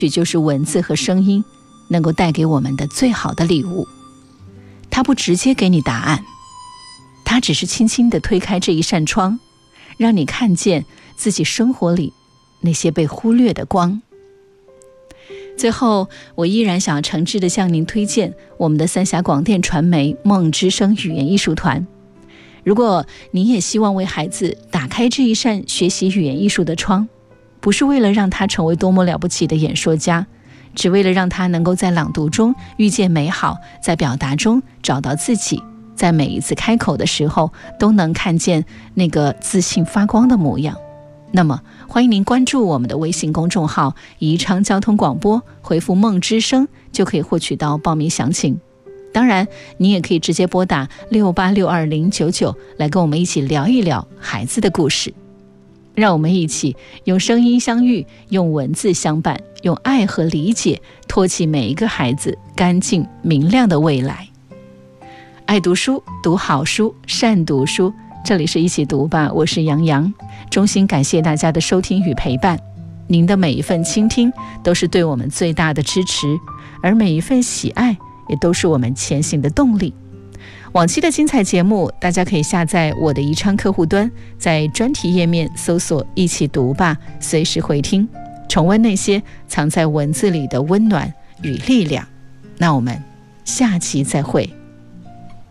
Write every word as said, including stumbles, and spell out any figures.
许就是文字和声音能够带给我们的最好的礼物。它不直接给你答案，它只是轻轻地推开这一扇窗，让你看见自己生活里那些被忽略的光。最后，我依然想要诚挚地向您推荐我们的三峡广电传媒梦之声语言艺术团。如果你也希望为孩子打开这一扇学习语言艺术的窗，不是为了让他成为多么了不起的演说家，只为了让他能够在朗读中遇见美好，在表达中找到自己，在每一次开口的时候都能看见那个自信发光的模样。那么欢迎您关注我们的微信公众号宜昌交通广播，回复梦之声就可以获取到报名详情。当然你也可以直接拨打六八六二零九九来跟我们一起聊一聊孩子的故事。让我们一起用声音相遇，用文字相伴，用爱和理解托起每一个孩子干净明亮的未来。爱读书，读好书，善读书，这里是一起读吧，我是杨洋。衷心感谢大家的收听与陪伴，您的每一份倾听都是对我们最大的支持，而每一份喜爱也都是我们前行的动力。往期的精彩节目大家可以下载我的宜昌客户端，在专题页面搜索一起读吧，随时回听，重温那些藏在文字里的温暖与力量。那我们下期再会。